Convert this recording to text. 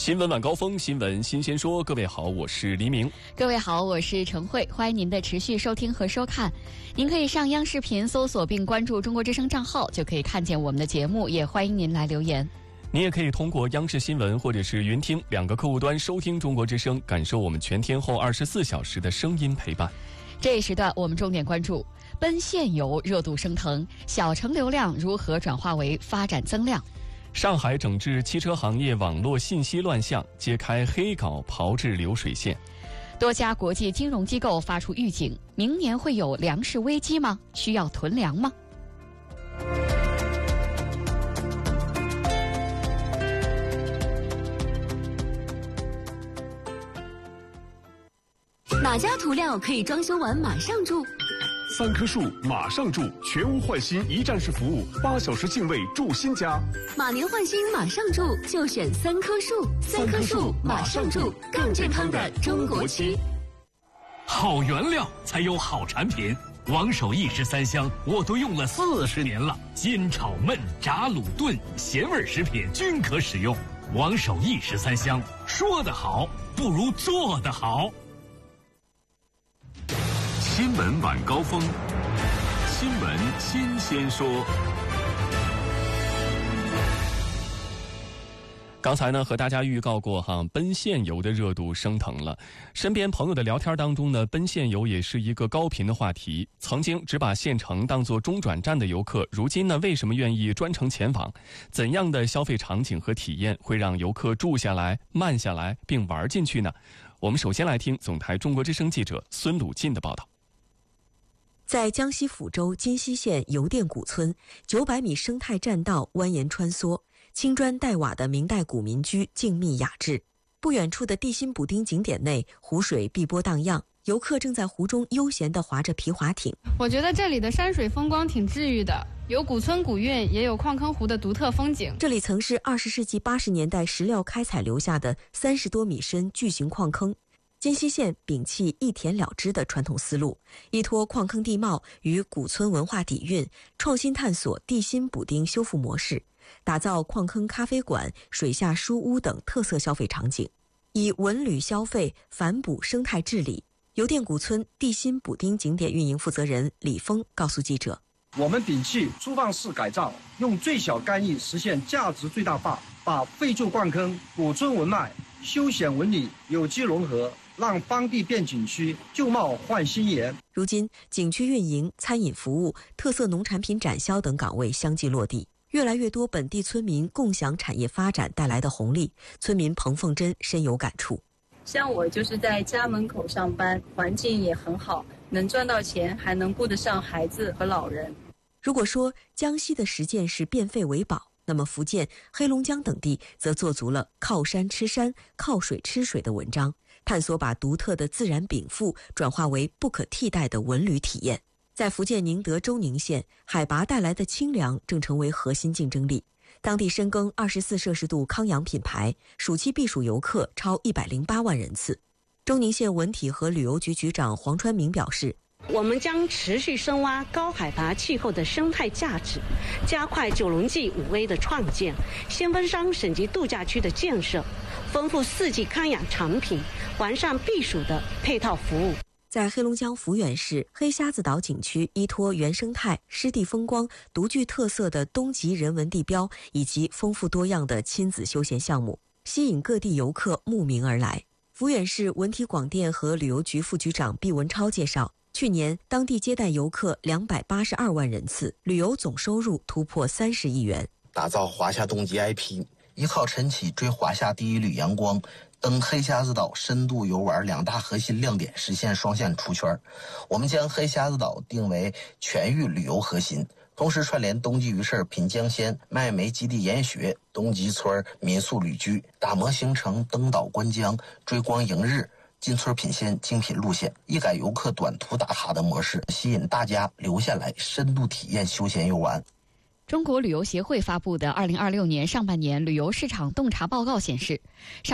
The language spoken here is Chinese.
新闻晚高峰，新闻新鲜说。各位好，我是黎明。 各位好，我是陈慧。欢迎您的持续收听和收看。您可以上央视频搜索并关注中国之声账号，就可以看见我们的节目。也欢迎您来留言。 您也可以通过央视新闻或者是云听两个客户端收听中国之声，感受我们全天候24小时的声音陪伴。 这一时段我们重点关注奔现游热度升腾，小城流量如何转化为发展增量。 上海整治汽车行业网络信息乱象，揭开黑稿炮制流水线。 多家国际金融机构发出预警，明年会有粮食危机吗？需要囤粮吗？ 哪家涂料可以装修完马上住 ？3棵树马上住，全屋换新一站式服务，8小时净位住新家。 马年换新马上住，就选3棵树。3棵树马上住，更健康的中国区。 好原料才有好产品，王守义13香我都用了40年了，煎炒焖炸卤炖咸味食品均可使用。王守义13香，说得好不如做得好。 新闻晚高峰，新闻新鲜说。 刚才呢和大家预告过奔现游的热度升腾了。身边朋友的聊天当中呢，奔现游也是一个高频的话题。曾经只把县城当作中转站的游客，如今呢为什么愿意专程前往？怎样的消费场景和体验会让游客住下来、慢下来并玩进去呢？我们首先来听总台中国之声记者孙鲁进的报道。 在江西抚州金溪县邮电古村，900米生态栈道蜿蜒穿梭，青砖带瓦的明代古民居静谧雅致。不远处的地心补丁景点内，湖水碧波荡漾，游客正在湖中悠闲地划着皮划艇。 我觉得这里的山水风光挺治愈的，有古村古韵，也有矿坑湖的独特风景。 这里曾是20世纪80年代石料开采留下的30多米深巨型矿坑。金溪县摒弃一田了之的传统思路，依托矿坑地貌与古村文化底蕴，创新探索地心补丁修复模式，打造矿坑咖啡馆、水下书屋等特色消费场景，以文旅消费反哺生态治理。邮电古村地心补丁景点运营负责人李峰告诉记者： 我们摒弃粗放式改造，用最小干预实现价值最大化，把废旧矿坑、古村文脉、休闲文旅有机融合，让当地变景区，旧貌换新颜。 如今，景区运营、餐饮服务、特色农产品展销等岗位相继落地，越来越多本地村民共享产业发展带来的红利。村民彭凤珍深有感触。 像我就是在家门口上班，环境也很好，能赚到钱，还能顾得上孩子和老人。 如果说江西的实践是变废为宝，那么福建、黑龙江等地则做足了靠山吃山、靠水吃水的文章，探索把独特的自然禀赋转化为不可替代的文旅体验。在福建宁德州宁县，海拔带来的清凉正成为核心竞争力。当地深耕24摄氏度康养品牌，暑期避暑游客超108万人次。周宁县文体和旅游局局长黄川明表示， 我们将持续深挖高海拔气候的生态价值，加快九龙记5A 的创建，先锋山省级度假区的建设，丰富4季康养产品，完善避暑的配套服务。 在黑龙江抚远市黑瞎子岛景区，依托原生态、湿地风光、独具特色的东极人文地标以及丰富多样的亲子休闲项目，吸引各地游客慕名而来。抚远市文体广电和旅游局副局长毕文超介绍，去年当地接待游客282万人次，旅游总收入突破30亿元。 打造华夏冬季 IP， 依靠晨起追华夏第一缕阳光，登黑瞎子岛深度游玩2大核心亮点，实现双线出圈。我们将黑瞎子岛定为全域旅游核心，同时串联冬季鱼市品江鲜、麦煤基地研学、东极村民宿旅居，打磨行程登岛观江、追光迎日、进村品鲜精品路线，一改游客短途打卡的模式，吸引大家留下来深度体验休闲游玩。 中国旅游协会发布的2026年上半年旅游市场洞察报告显示，